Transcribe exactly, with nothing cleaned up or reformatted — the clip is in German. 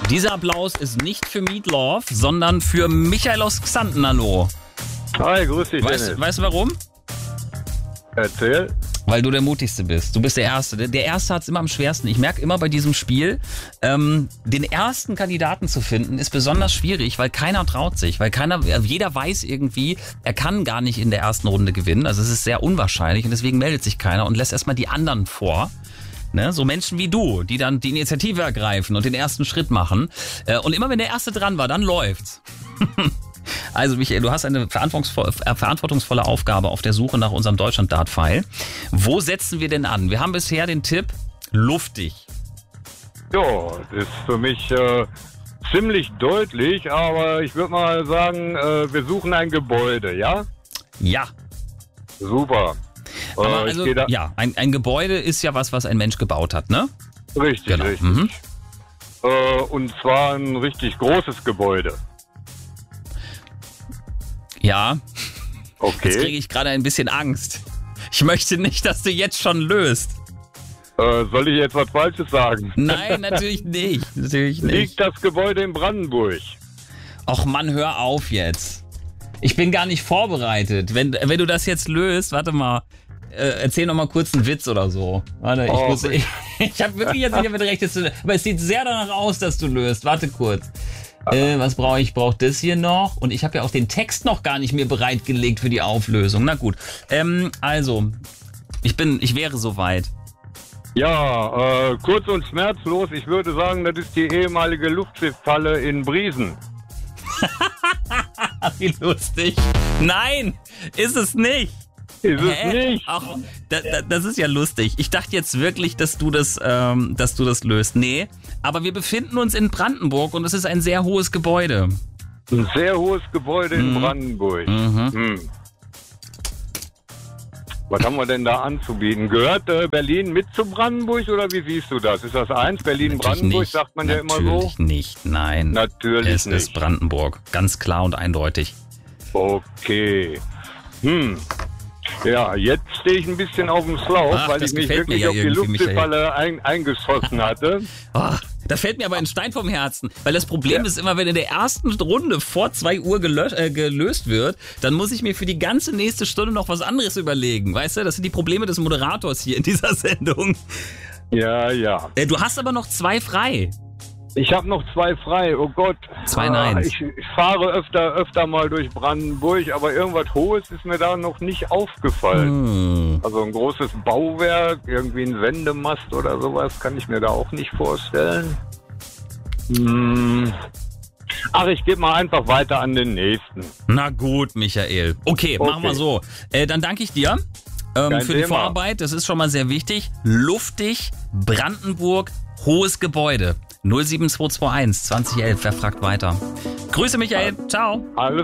Dieser Applaus ist nicht für Meatloaf, sondern für Michael aus Xanten. Hallo. Hi, grüß dich, Weißt, Dennis. weißt du warum? Erzähl. Weil du der Mutigste bist. Du bist der Erste. Der- Der Erste hat es immer am schwersten. Ich merke immer bei diesem Spiel, ähm, den ersten Kandidaten zu finden, ist besonders schwierig, weil keiner traut sich. Weil keiner, jeder weiß irgendwie, er kann gar nicht in der ersten Runde gewinnen. Also es ist sehr unwahrscheinlich und deswegen meldet sich keiner und lässt erstmal die anderen vor. Ne? So Menschen wie du, die dann die Initiative ergreifen und den ersten Schritt machen. Äh, und immer wenn der Erste dran war, dann läuft's. Also Michael, du hast eine verantwortungsvolle, äh, verantwortungsvolle Aufgabe auf der Suche nach unserem Deutschland-Dart-File. Wo setzen wir denn an? Wir haben bisher den Tipp, luftig. Ja, das ist für mich äh, ziemlich deutlich, aber ich würde mal sagen, äh, wir suchen ein Gebäude, ja? Ja. Super. Aber Äh, also, ich geh da, ja, ein, ein Gebäude ist ja was, was ein Mensch gebaut hat, ne? Richtig, Genau. richtig. Mhm. Äh, und zwar ein richtig großes Gebäude. Ja, jetzt kriege Okay. ich gerade ein bisschen Angst. Ich möchte nicht, dass du jetzt schon löst. Äh, soll ich jetzt was Falsches sagen? Nein, natürlich nicht. Natürlich nicht. Liegt das Gebäude in Brandenburg? Och Mann, hör auf jetzt. Ich bin gar nicht vorbereitet. Wenn, wenn du das jetzt löst, warte mal, äh, erzähl noch mal kurz einen Witz oder so. Warte, ich Oh, muss, ich, ich habe wirklich jetzt nicht damit gerechnet, dass du, aber es sieht sehr danach aus, dass du löst. Warte kurz. Äh, was brauche ich? Ich brauche das hier noch. Und ich habe ja auch den Text noch gar nicht mir bereitgelegt für die Auflösung. Na gut. Ähm, also, ich bin, ich wäre soweit. Ja, äh, kurz und schmerzlos, ich würde sagen, das ist die ehemalige Luftschiffhalle in Briesen. Wie lustig. Nein, ist es nicht. Ist es Hä? nicht? Ach, da, da, das ist ja lustig. Ich dachte jetzt wirklich, dass du das, ähm, dass du das löst. Nee, aber wir befinden uns in Brandenburg und es ist ein sehr hohes Gebäude. Ein sehr hohes Gebäude in Mhm. Brandenburg. Mhm. Hm. Was haben wir denn da anzubieten? Gehört äh, Berlin mit zu Brandenburg oder wie siehst du das? Ist das eins? Berlin-Brandenburg, nicht. sagt man ja immer so? Natürlich nicht, nein. Natürlich es nicht. ist Brandenburg. Ganz klar und eindeutig. Okay. Hm. Ja, jetzt stehe ich ein bisschen auf dem Schlauch, Ach, weil das ich mich gefällt mir wirklich ja auf die irgendwie, Luftschiffhalle ein, eingeschossen hatte. Oh, da fällt mir aber ein Stein vom Herzen. Weil das Problem Ja. ist immer, wenn in der ersten Runde vor zwei Uhr gelöst, äh, gelöst wird, dann muss ich mir für die ganze nächste Stunde noch was anderes überlegen. Weißt du, das sind die Probleme des Moderators hier in dieser Sendung. Ja, ja. Äh, du hast aber noch zwei frei. Ich habe noch zwei frei, oh Gott. Zwei Ah, Neins. Ich, ich fahre öfter, öfter mal durch Brandenburg, aber irgendwas Hohes ist mir da noch nicht aufgefallen. Hm. Also ein großes Bauwerk, irgendwie ein Sendemast oder sowas, kann ich mir da auch nicht vorstellen. Hm. Ach, ich gebe mal einfach weiter an den nächsten. Na gut, Michael. Okay, Okay. machen wir so. Äh, dann danke ich dir ähm, Kein für die Thema. Vorarbeit. Das ist schon mal sehr wichtig. Luftig, Brandenburg, hohes Gebäude. null sieben zwei zwei eins zwanzig elf. Wer fragt weiter? Grüße, Michael. Ciao. Alles